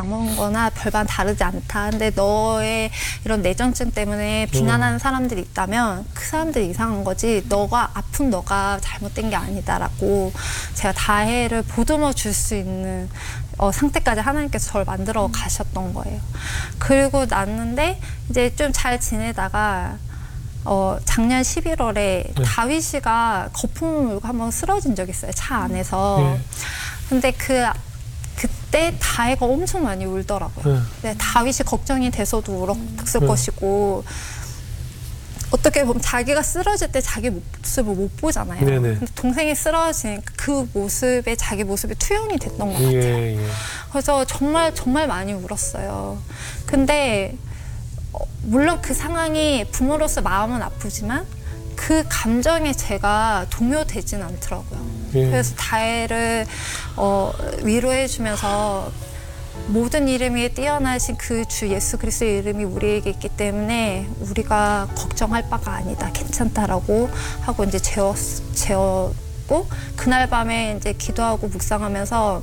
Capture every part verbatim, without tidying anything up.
먹은 거나 별반 다르지 않다. 근데 너의 이런 내전증 때문에 비난하는 사람들이 있다면 그 사람들이 이상한 거지 너가 아픈 너가 잘못된 게 아니다라고 제가 다해를 보듬어 줄 수 있는 어, 상태까지 하나님께서 저를 만들어 가셨던 거예요. 그리고 났는데 이제 좀 잘 지내다가 어, 작년 십일월에 네. 다윗이가 거품을 물고 한번 쓰러진 적이 있어요. 차 안에서. 네. 근데 그 그때 다혜가 엄청 많이 울더라고요. 네. 근데 다윗이 걱정이 돼서도 울었을 네. 것이고 어떻게 보면 자기가 쓰러질 때 자기 모습을 못 보잖아요. 네네. 근데 동생이 쓰러지니까 그 모습에 자기 모습이 투영이 됐던 것 같아요. 예, 예. 그래서 정말 정말 많이 울었어요. 근데 어, 물론 그 상황이 부모로서 마음은 아프지만 그 감정에 제가 동요되진 않더라고요. 예. 그래서 다혜를 어, 위로해주면서 모든 이름 위에 뛰어나신 그 주 예수 그리스도의 이름이 우리에게 있기 때문에 우리가 걱정할 바가 아니다, 괜찮다라고 하고 이제 재웠, 재웠고 그날 밤에 이제 기도하고 묵상하면서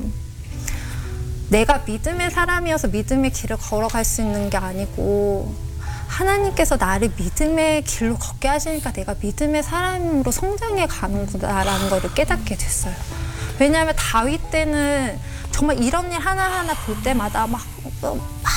내가 믿음의 사람이어서 믿음의 길을 걸어갈 수 있는 게 아니고 하나님께서 나를 믿음의 길로 걷게 하시니까 내가 믿음의 사람으로 성장해 가는구나라는 걸 깨닫게 됐어요. 왜냐하면 다윗 때는 정말 이런 일 하나하나 볼 때마다 막, 막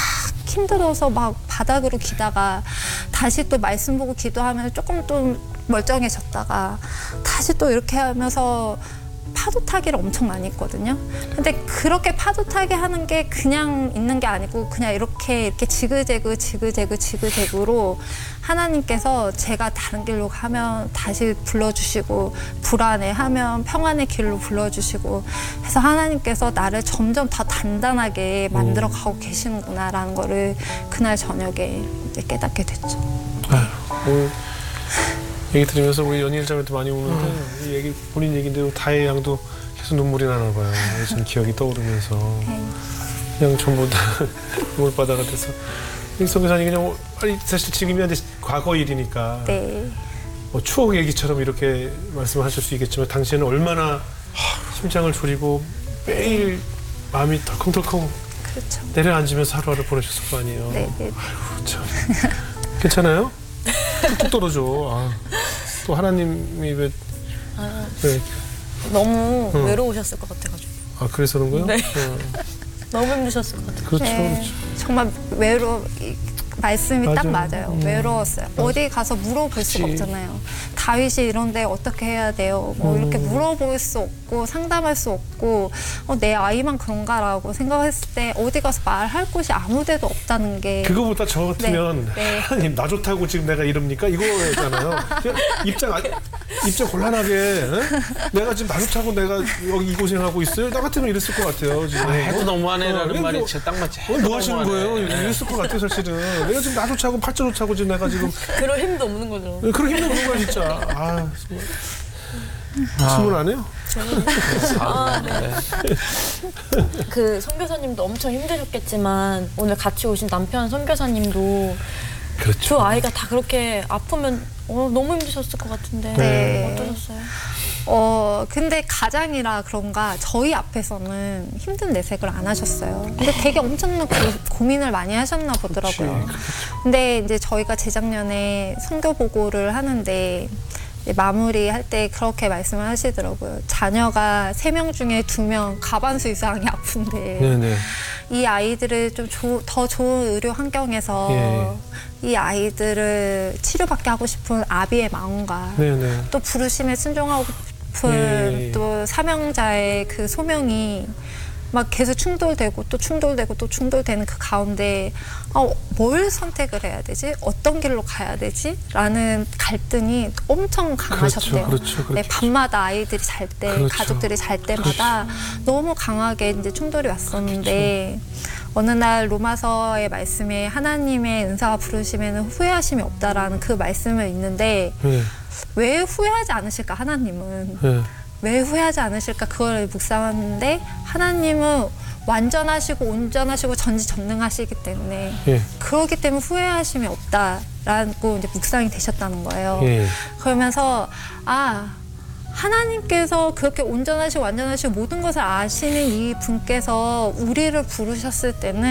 힘들어서 막 바닥으로 기다가 다시 또 말씀 보고 기도하면 조금 또 멀쩡해졌다가 다시 또 이렇게 하면서 파도 타기를 엄청 많이 했거든요. 근데 그렇게 파도 타기 하는 게 그냥 있는 게 아니고 그냥 이렇게 이렇게 지그재그 지그재그 지그재그로 하나님께서 제가 다른 길로 가면 다시 불러주시고 불안해하면 평안의 길로 불러주시고 해서 하나님께서 나를 점점 더 단단하게 만들어 가고 계시는구나라는 거를 그날 저녁에 이제 깨닫게 됐죠. 아휴, 오늘 얘기 들으면서 우리 연일자매도 많이 우는데 음. 이 얘기 본인 얘기인데도 다혜 양도 계속 눈물이 나나 봐요. 예전 기억이 떠오르면서 네. 그냥 전부 다 눈물바다가 돼서 송 교사님 그냥 아니 사실 지금이 이제 과거 일이니까 네. 뭐 추억 얘기처럼 이렇게 말씀하실 수 있겠지만 당시에는 얼마나 심장을 졸이고 매일 마음이 덜컹덜컹 그렇죠. 내려앉으면서 하루하루 보내셨을 거 아니에요. 네, 네. 아이고 참 괜찮아요? 툭툭 떨어져. 아, 또 하나님이 왜, 아, 왜 너무 어. 외로우셨을 것 같아가지고. 아 그래서 그런 거요? 네. 어, 너무 힘드셨을 것 같아요. 그렇죠, 네, 그렇죠. 정말 외로 이- 말씀이 딱 맞아요. 맞아요. 음. 외로웠어요. 어디 가서 물어볼 수가 그치. 없잖아요. 다윗이 이런데 어떻게 해야 돼요? 뭐 음. 이렇게 물어볼 수 없고 상담할 수 없고 어, 내 아이만 그런가라고 생각했을 때 어디 가서 말할 곳이 아무데도 없다는 게 그거보다 저 같으면 네, 네. 하나님 나 좋다고 지금 내가 이럽니까? 이거잖아요. 그냥 입장 아- 입장 곤란하게 에? 내가 지금 나 좋다고 내가 여기 이 고생하고 있어요? 나 같으면 이랬을 것 같아요. 지금. 아, 해도 너무하네라는 어, 말이 뭐- 진짜 딱 맞지. 어, 해도 뭐 하시는 너무하네. 거예요? 이랬을 것 같아요, 사실은. 내가 지금 나 좋다고 팔자 좋다고 지금 내가 지금 그럴 힘도 없는 거죠. 그런 힘든 거야 진짜. 아, 정말. 질문 안 해요? 아, 네. 그 선교사님도 엄청 힘드셨겠지만 오늘 같이 오신 남편 선교사님도 그렇죠. 저 아이가 다 그렇게 아프면 어, 너무 힘드셨을 것 같은데 네. 어떠셨어요? 어 근데 가장이라 그런가 저희 앞에서는 힘든 내색을 안 하셨어요. 근데 되게 엄청난 고, 고민을 많이 하셨나 보더라고요. 그치, 근데 이제 저희가 재작년에 선교 보고를 하는데 이제 마무리할 때 그렇게 말씀을 하시더라고요. 자녀가 세 명 중에 두 명 가반수 이상이 아픈데 네네. 이 아이들을 좀 더 좋은 의료 환경에서 예. 이 아이들을 치료받게 하고 싶은 아비의 마음과 네네. 또 부르심에 순종하고 싶은 예, 예. 또 사명자의 그 소명이 막 계속 충돌되고 또 충돌되고 또 충돌되는 그 가운데 어, 뭘 선택을 해야 되지? 어떤 길로 가야 되지? 라는 갈등이 엄청 강하셨대요. 그렇죠, 그렇죠, 그렇죠. 네, 밤마다 아이들이 잘 때, 그렇죠. 가족들이 잘 때마다 너무 강하게 이제 충돌이 왔었는데 어느 날 로마서의 말씀에 하나님의 은사와 부르심에는 후회하심이 없다라는 그 말씀을 읽는데 네. 왜 후회하지 않으실까 하나님은 네. 왜 후회하지 않으실까 그걸 묵상하는데 하나님은 완전하시고 온전하시고 전지전능하시기 때문에 예. 그러기 때문에 후회하심이 없다라고 이제 묵상이 되셨다는 거예요. 예. 그러면서 아 하나님께서 그렇게 온전하시고 완전하시고 모든 것을 아시는 이 분께서 우리를 부르셨을 때는